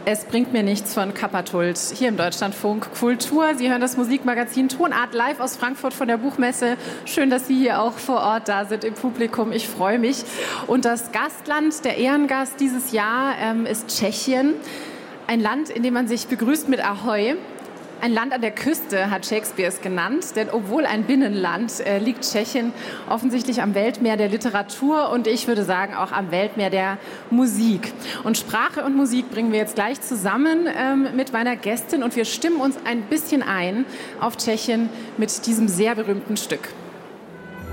Es bringt mir nichts von Kappatult hier im Deutschlandfunk Kultur. Sie hören das Musikmagazin Tonart live aus Frankfurt von der Buchmesse. Schön, dass Sie hier auch vor Ort da sind im Publikum. Ich freue mich. Und das Gastland, der Ehrengast dieses Jahr ist Tschechien. Ein Land, in dem man sich begrüßt mit Ahoi. Ein Land an der Küste hat Shakespeare es genannt, denn obwohl ein Binnenland liegt Tschechien offensichtlich am Weltmeer der Literatur und ich würde sagen auch am Weltmeer der Musik. Und Sprache und Musik bringen wir jetzt gleich zusammen mit meiner Gästin und wir stimmen uns ein bisschen ein auf Tschechien mit diesem sehr berühmten Stück.